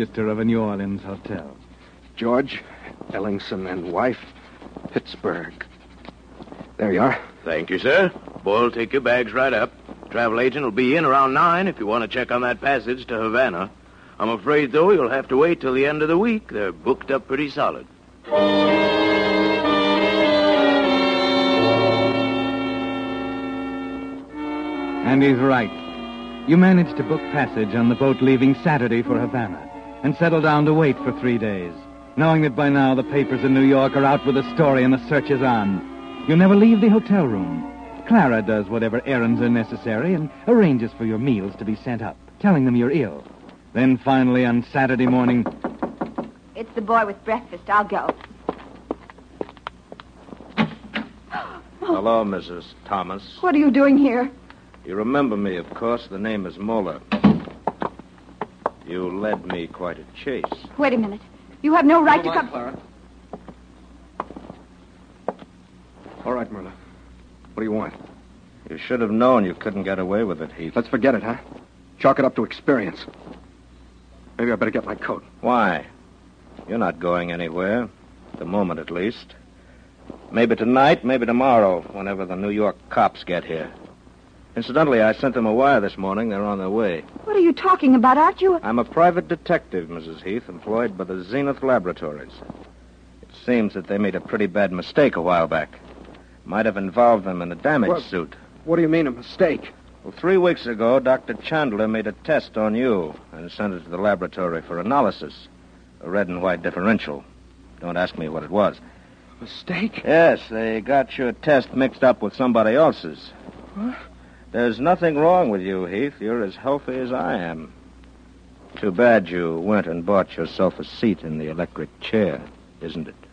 register of a New Orleans hotel. George, Ellingson and wife, Pittsburgh. There you are. Thank you, sir. Bull, take your bags right up. Travel agent will be in around 9 if you want to check on that passage to Havana. I'm afraid, though, you'll have to wait till the end of the week. They're booked up pretty solid. And he's right. You managed to book passage on the boat leaving Saturday for Havana and settle down to wait for 3 days, knowing that by now the papers in New York are out with the story and the search is on. You never leave the hotel room. Clara does whatever errands are necessary and arranges for your meals to be sent up, telling them you're ill. Then finally on Saturday morning... It's the boy with breakfast. I'll go. Hello, Mrs. Thomas. What are you doing here? You remember me, of course. The name is Moeller. You led me quite a chase. Wait a minute. You have no right to come... Clara. All right, Myrna. What do you want? You should have known you couldn't get away with it, Heath. Let's forget it, huh? Chalk it up to experience. Maybe I better get my coat. Why? You're not going anywhere. At the moment, at least. Maybe tonight, maybe tomorrow, whenever the New York cops get here. Incidentally, I sent them a wire this morning. They're on their way. What are you talking about? Aren't you... I'm a private detective, Mrs. Heath, employed by the Zenith Laboratories. It seems that they made a pretty bad mistake a while back. Might have involved them in a damage suit. What do you mean, a mistake? Well, 3 weeks ago, Dr. Chandler made a test on you and sent it to the laboratory for analysis. A red and white differential. Don't ask me what it was. Mistake? Yes, they got your test mixed up with somebody else's. What? There's nothing wrong with you, Heath. You're as healthy as I am. Too bad you went and bought yourself a seat in the electric chair, isn't it?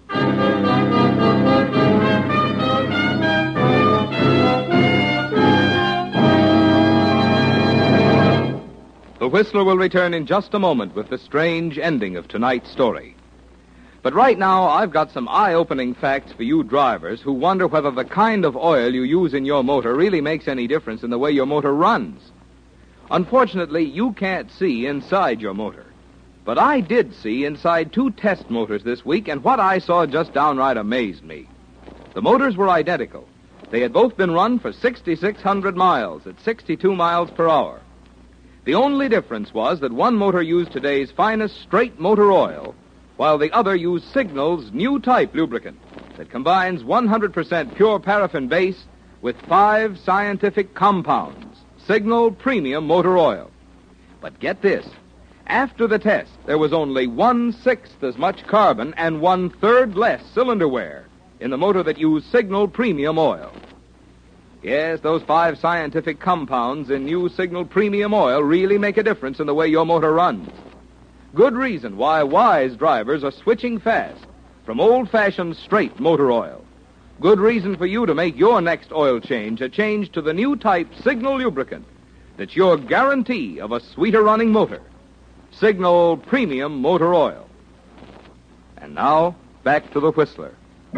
The Whistler will return in just a moment with the strange ending of tonight's story. But right now, I've got some eye-opening facts for you drivers who wonder whether the kind of oil you use in your motor really makes any difference in the way your motor runs. Unfortunately, you can't see inside your motor. But I did see inside 2 test motors this week, and what I saw just downright amazed me. The motors were identical. They had both been run for 6,600 miles at 62 miles per hour. The only difference was that one motor used today's finest straight motor oil, while the other used Signal's new type lubricant that combines 100% pure paraffin base with 5 scientific compounds, Signal Premium Motor Oil. But get this, after the test, there was only 1/6 as much carbon and 1/3 less cylinder wear in the motor that used Signal Premium Oil. Yes, those 5 scientific compounds in new Signal Premium Oil really make a difference in the way your motor runs. Good reason why wise drivers are switching fast from old-fashioned straight motor oil. Good reason for you to make your next oil change a change to the new type Signal lubricant that's your guarantee of a sweeter-running motor. Signal Premium Motor Oil. And now, back to the Whistler.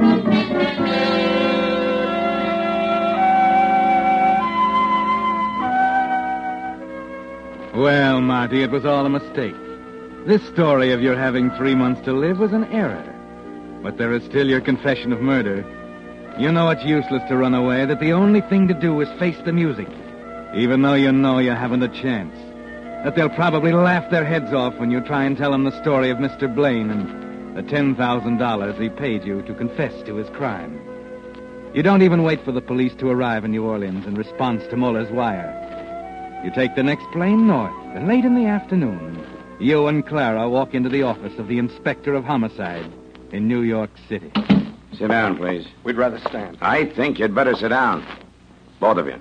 Well, Marty, it was all a mistake. This story of your having 3 months to live was an error. But there is still your confession of murder. You know it's useless to run away, that the only thing to do is face the music, even though you know you haven't a chance. That they'll probably laugh their heads off when you try and tell them the story of Mr. Blaine and the $10,000 he paid you to confess to his crime. You don't even wait for the police to arrive in New Orleans in response to Muller's wire. You take the next plane north, and late in the afternoon, you and Clara walk into the office of the Inspector of Homicide in New York City. Sit down, please. We'd rather stand. I think you'd better sit down. Both of you.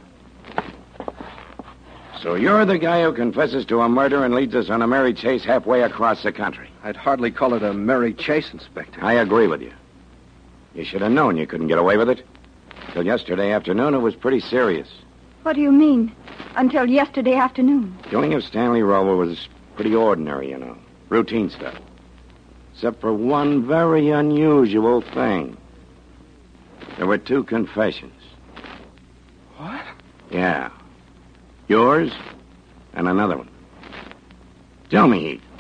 So you're the guy who confesses to a murder and leads us on a merry chase halfway across the country. I'd hardly call it a merry chase, Inspector. I agree with you. You should have known you couldn't get away with it. Till yesterday afternoon, it was pretty serious. What do you mean? Until yesterday afternoon. Killing of Stanley Rowell was pretty ordinary, you know. Routine stuff. Except for one very unusual thing. There were 2 confessions. What? Yeah. Yours and another one. Tell me, Heath.